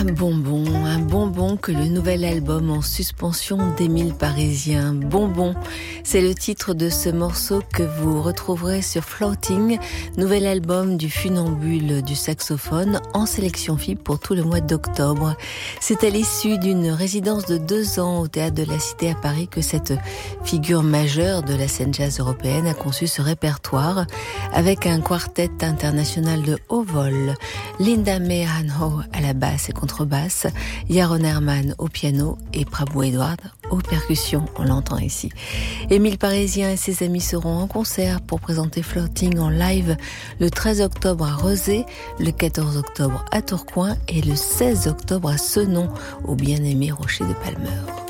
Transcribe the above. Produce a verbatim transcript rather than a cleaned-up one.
Un bonbon, un bonbon que le nouvel album en suspension d'Émile Parisien. Bonbon, c'est le titre de ce morceau que vous retrouverez sur Floating, nouvel album du funambule du saxophone en sélection F I B pour tout le mois d'octobre. C'est à l'issue d'une résidence de deux ans au Théâtre de la Cité à Paris que cette figure majeure de la scène jazz européenne a conçu ce répertoire avec un quartet international de haut vol. Linda May Hanho à la basse et contrebasse, Yaron Herman au piano et Prabhu Edward aux percussions, on l'entend ici. Émile Parisien et ses amis seront en concert pour présenter Floating en live le treize octobre à Rezé, le quatorze octobre à Tourcoing et le seize octobre à Senon, au bien-aimé Rocher de Palmeur.